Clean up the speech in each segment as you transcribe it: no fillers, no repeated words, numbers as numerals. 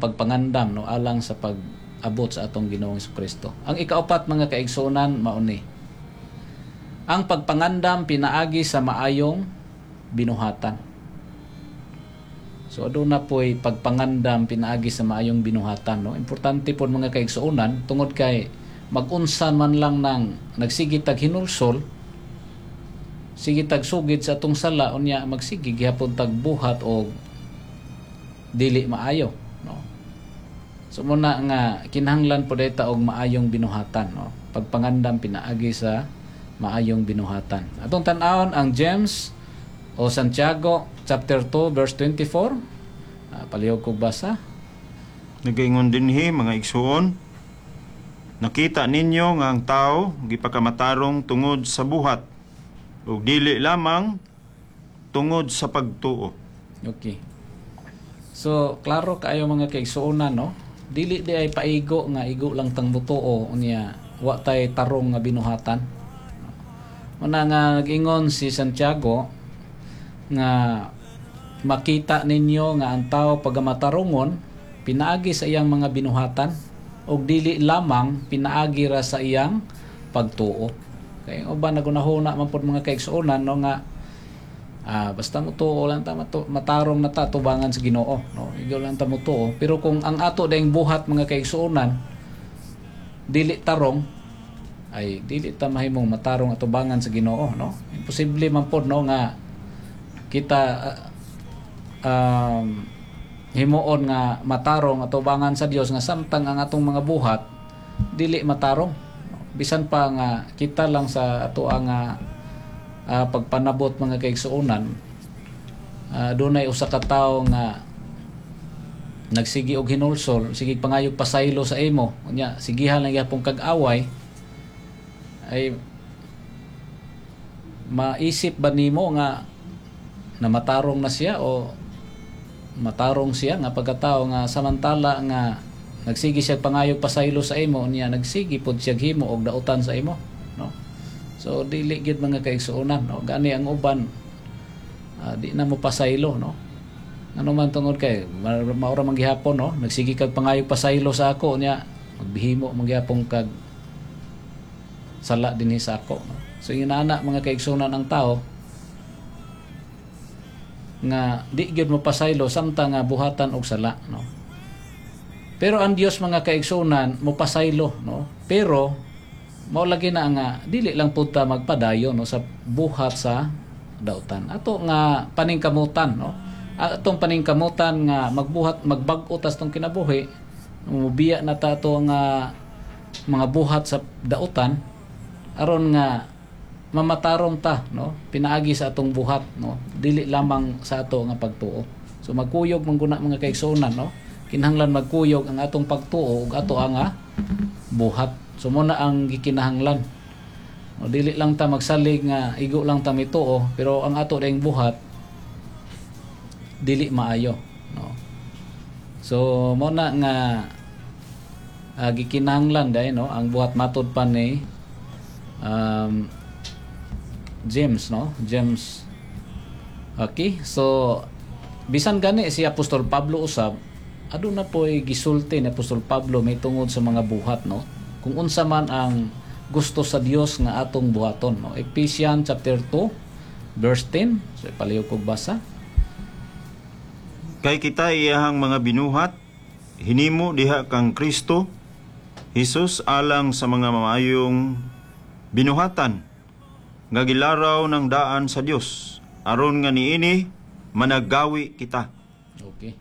pagpangandam no alang sa pag-abot sa atong Ginoong Hesukristo. Ang ikaapat mga kaigsuonan mauni. Ang pagpangandam pinaagi sa maayong binuhatan. So aduna po'y pagpangandam pinaagi sa maayong binuhatan no. Importante po mga kaigsuonan tungod kay mag-unsan man lang nang nagsigit tag hinulsol, sige tag sugid sa atong sala unya magsige gihapon tag buhat o dili maayo no. So muna nga kinahanglan po dayta og maayong binuhatan no. Pagpangandam pinaagi sa maayong binuhatan. Atong tan-awon ang James o Santiago chapter 2 verse 24. Palihog kog basa. Nagaingon dinhi mga igsuon, nakita ninyo nga ang tao gipakamatarong tungod sa buhat ug dili lamang tungod sa pagtuo. Okay. So klaro kaayo mga kaigsuonan no. Dili di ay paigo nga igo lang tang butuo unya wa tay tarong nga binuhatan. Una nga nag-ingon si Santiago nga makita ninyo nga ang tao pagamatarungon pinaagi sa iyang mga binuhatan ug dili lamang pinaagi ra sa iyang pagtuo. Kay uban nagunahuna man pud mga kaigsuonan no nga basta mutuo lang ta matarong na ta tubangan sa Ginoo no. Igo lang ta mutuo pero kung ang ato daing buhat mga kaigsuonan dili tarong ay dili ta mahimong matarong atubangan sa Ginoo no. Imposible man pod no nga kita himuon nga matarong atubangan sa Dios nga samtang ang atong mga buhat dili matarong. Bisan pa nga kita lang sa ato ang pagpanabot mga kaigsuonan dunay usa ka tawo nga nagsigi og hinulsol sige pangayog pasaylo sa imo unya sigihan lang gyapon kag away ay maisip ba nimo nga namatarong na siya o matarong siya nga pagkatao nga samantala nga nagsigi siya pangayog pasaylo sa imo niya nagsigi pod siya himo og dautan sa imo no. So dili gid mga kaigsuonan no. Gani ang uban di na mo pasaylo no. Ano man tungod kay maura man gihapon no nagsigi kag pangayog pasaylo sa ako niya magbihimo man gihapon kag sala dinhi sa ako no. So inana mga kaigsuonan ang tao nga di gyud mo pasaylo samtang nga buhatan og sala no. Pero ang Dios mga kaigsuonan mo pasaylo no. Pero mao lagi na nga dili lang pud ta magpadayon no sa buhat sa dautan. Ato nga paningkamutan no. Atong paningkamutan nga magbuhat magbag-o tas tong kinabuhi mubiya na ta to nga mga buhat sa dautan aron nga mamatarong ta no pinaagi sa atong buhat no dili lamang sa ato nga pagtuo. So magkuyog man guna mga kaigsuonan no kinahanglan magkuyog ang atong pagtuo ug ato nga buhat. So muna ang gikinahanglan no dili lang ta magsalig nga igo lang ta mituo pero ang ato daing buhat dili maayo no. So muna nga gikinahanglan dai no ang buhat matud pa ni James no James. Okay, so bisan gani si Apostol Pablo usab aduna po'y gisulti ni Apostol Pablo may tungod sa mga buhat no kung unsa man ang gusto sa Dios nga atong buhaton no. Ephesians chapter 2 verse 10. So palihog kog basa. Kay kita iyahang mga binuhat hinimo diha kang Kristo Hesus alang sa mga maayong binuhatan nga gilaraw ng daan sa Dios aron nga niini managawi kita. Okay.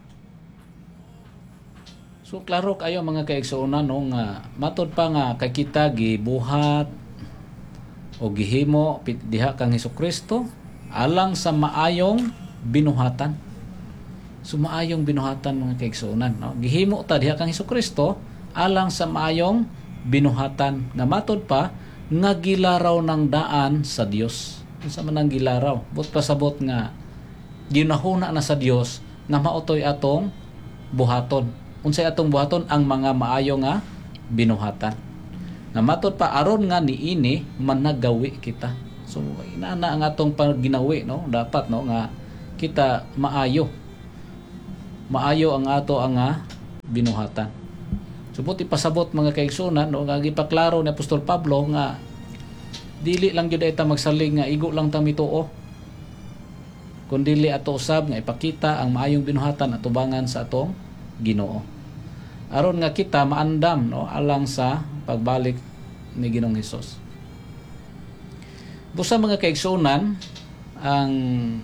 So klaro kayo mga kaigsuonan no nga matod pa nga kay kita gibuhat o gihimo diha kang Hesukristo alang sa maayong binuhatan. So maayong binuhatan mga kaigsuonan no. Gihimo ta diha kang Hesukristo alang sa maayong binuhatan nga matod pa nga gilaraw ng daan sa Dios. Unsa man ang gilaraw? But pasabot nga ginahuna na sa Dios nga maotoy atong buhaton. Unsay atong buhaton ang mga maayo nga binuhatan. Nga matod pa aron nga niini managawi kita. So inaana ang atong pagginawi no, dapat no nga kita maayo. Maayo ang ato ang binuhatan. Subot ipasabot mga kaigsunan, no, nga gipaklaro ni Apostol Pablo nga dili lang gyud ta magsalig nga igo lang ta mituo, kundili ato usab nga ipakita ang maayong binuhatan atubangan sa atong Ginoo, aron nga kita maandam, no, alang sa pagbalik ni Ginoong Hesus. Busa mga kaigsunan, ang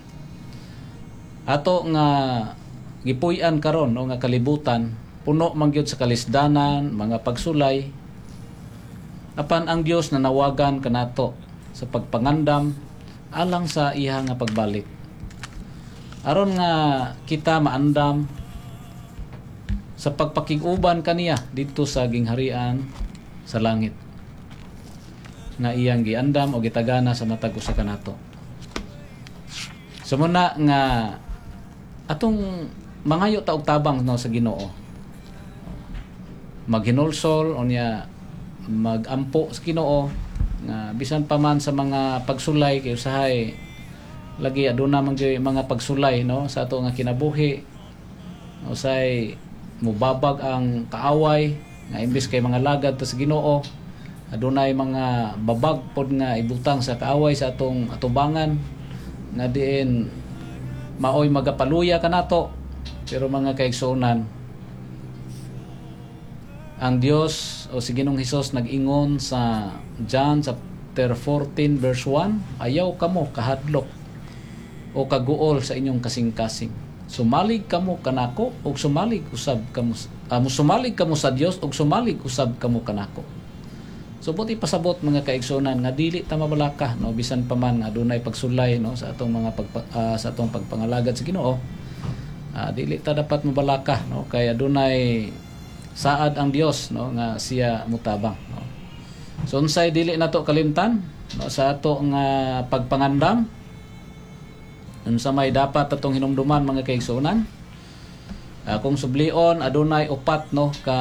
ato nga gipuy-an karon, no, nga kalibutan puno man gyud sa kalisdanan, mga pagsulay, apan ang Dios nanawagan kanato sa pagpangandam alang sa iya nga pagbalik, aron nga kita maandam sa pagpakig-uban kaniya dito sa gingharian sa langit nga iyang giandam o gitagana sa matag usa kanato. Sumuna nga atong mangayo ta og tabang, no, sa Ginoo, maghinulsol unya magampo sa Ginoo nga bisan pa man sa mga pagsulay kay usahay lagi aduna man gyud mga pagsulay, no, sa ato nga kinabuhi, usay mubabag ang kaaway nga imbis kay mga lagad ta sa Ginoo adunay mga babag pod nga ibutang sa kaaway sa atong atubangan nga diin maoy magapaluya kanato. Pero mga kaigsunan, ang Dios o si Ginoong Hesus nag-ingon sa John chapter 14 verse 1, ayaw kamo kahadlok o kaguol sa inyong kasing-kasing. Sumalig kamo kanako o sumalig usab kamo sumalig kamo sa Dios o sumalig usab kamo kanako. So buti pasabot mga kaigsunan nga dili ta mabalaka, no, bisan pa man adunay pagsulay, no, sa atong mga sa atong pagpangalagad sa Ginoo. Dili ta dapat mabalaka, no, kay adunay saad ang Dios, no, nga siya mutabang, no. So unsay dili nato kalimtan, no, sa ato nga pagpangandam, unsa may dapat atong hinumduman mga kaigsunan. Kung sublion adunay upat, no, ka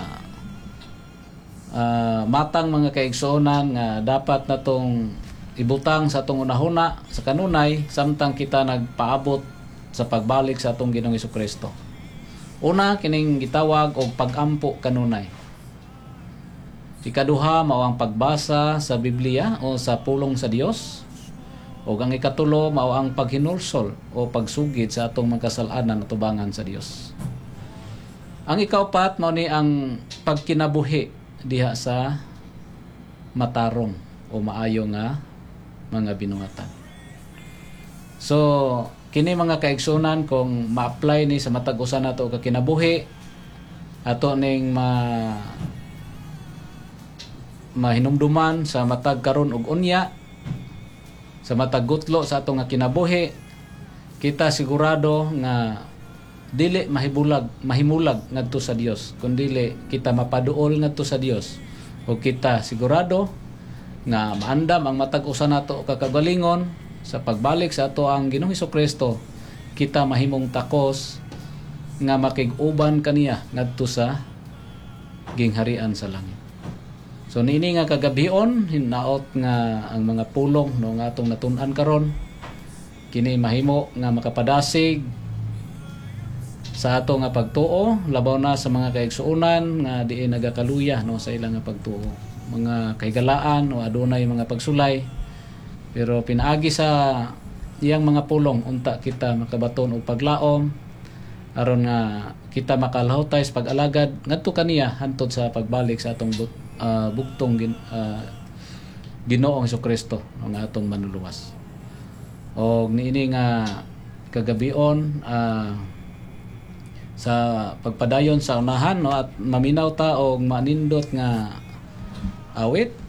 matang mga kaigsunan nga dapat natong ibutang sa atong unahuna sa kanunay samtang kita nagpaabot sa pagbalik sa atong Ginoong Hesukristo. Una, kining gitawag og pag-ampo kanunay. Ikaduha mao ang pagbasa sa Biblia o sa pulong sa Dios. O ang ikatulo mao ang paghinulsol o pagsugid sa atong magkasalanan at tubangan sa Dios. Ang ikaupat mao ni ang pagkinabuhi diha sa matarong o maayo nga mga binuhatan. So kini mga kaigsunan, kung ma-apply ni sa matag usa nato ka kinabuhi, ato ning mahinumduman sa matag karon ug unya, sa matag gutlo sa ato nga kinabuhi, kita sigurado nga dili mahimulag ngadto sa Dios, kundi kita mapaduol ngadto sa Dios, o kita sigurado nga maandam ang matag usa nato kakagalingon sa pagbalik sa ato ang Ginoong Hesukristo. Kita mahimong takos nga makig-uban kaniya ngadto sa gingharian sa langit. So niini nga kagabion hinaot nga ang mga pulong, no, nga atong natun-an karon kini mahimo nga makapadasig sa ato nga pagtuo, labaw na sa mga kaigsuonan nga diin nagakaluya, no, sa ilang nga pagtuo, mga kaigalaan o adunay mga pagsulay. Pero pinaagi sa iyang mga pulong unta kita makabaton og paglaom aron nga kita makalahutay sa pag-alagad ngadto kaniya hantod sa pagbalik sa atong bugtong Ginoong Hesukristo nga atong manluluwas. Og niini nga kagabion sa pagpadayon sa unahan, no, at maminaw ta og manindot nga awit